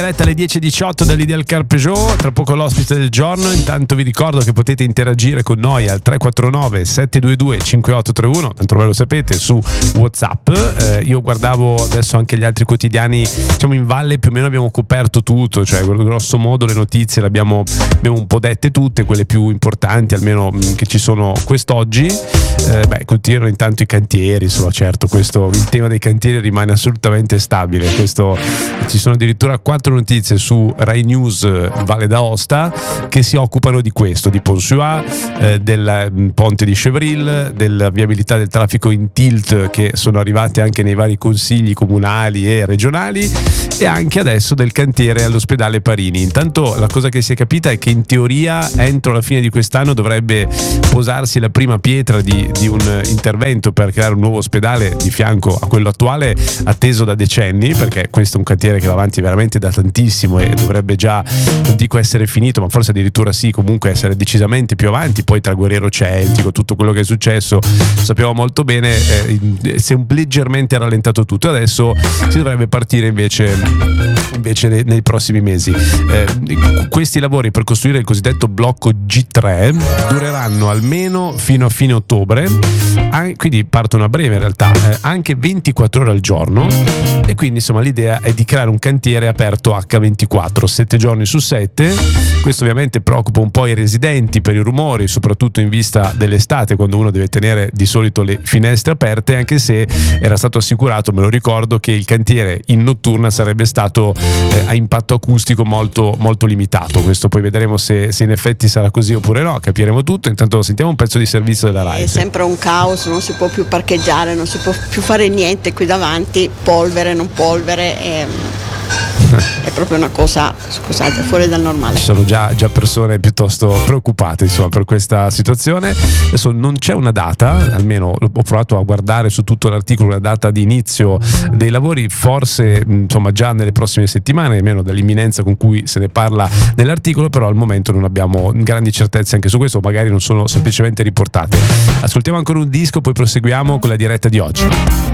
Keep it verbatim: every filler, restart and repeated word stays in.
Diretta alle dieci e diciotto dall'Ideal Car Peugeot, tra poco l'ospite del giorno. Intanto vi ricordo che potete interagire con noi al tre quattro nove sette due due cinque otto tre uno, tanto ve lo sapete, su WhatsApp. Eh, io guardavo adesso anche gli altri quotidiani, diciamo in valle più o meno abbiamo coperto tutto, cioè grosso modo le notizie le abbiamo, abbiamo un po' dette tutte, quelle più importanti almeno mh, che ci sono quest'oggi. Eh, beh, continuano intanto i cantieri, insomma, certo, questo, il tema dei cantieri rimane assolutamente stabile. Questo, ci sono addirittura quattro notizie su Rai News Valle d'Aosta che si occupano di questo, di Pont-Suat, eh, del ponte di Chevril, della viabilità del traffico in tilt che sono arrivate anche nei vari consigli comunali e regionali, e anche adesso del cantiere all'ospedale Parini. Intanto la cosa che si è capita è che in teoria entro la fine di quest'anno dovrebbe posarsi la prima pietra di, di un intervento per creare un nuovo ospedale di fianco a quello attuale, atteso da decenni, perché questo è un cantiere che va avanti veramente da tantissimo e dovrebbe già, non dico essere finito, ma forse addirittura sì, comunque essere decisamente più avanti. Poi tra Guerriero Celtico, tutto quello che è successo, sappiamo molto bene, eh, si è leggermente rallentato tutto. Adesso si dovrebbe partire invece, invece nei, nei prossimi mesi. Eh, questi lavori per costruire il cosiddetto blocco G tre dureranno almeno fino a fine ottobre, an- quindi partono a breve in realtà, eh, anche ventiquattro ore al giorno, e quindi insomma l'idea è di creare un cantiere aperto acca ventiquattro, sette giorni su sette. Questo ovviamente preoccupa un po' i residenti per i rumori, soprattutto in vista dell'estate, quando uno deve tenere di solito le finestre aperte, anche se era stato assicurato, me lo ricordo, che il cantiere in notturna sarebbe stato eh, a impatto acustico molto, molto limitato. Questo poi vedremo se, se in effetti sarà così oppure no, capiremo tutto. Intanto sentiamo un pezzo di servizio della Rai. È sempre un caos, non si può più parcheggiare, non si può più fare niente qui davanti, polvere, non polvere, è, è proprio una cosa, scusate, fuori dal normale. Ci sono già, già persone piuttosto preoccupate insomma per questa situazione. Adesso non c'è una data, almeno ho provato a guardare su tutto l'articolo la data di inizio dei lavori, forse insomma già nelle prossime settimane, almeno dall'imminenza con cui se ne parla nell'articolo, però al momento non abbiamo grandi certezze anche su questo, magari non sono semplicemente riportate. Ascoltiamo ancora un disco, poi proseguiamo con la diretta di oggi.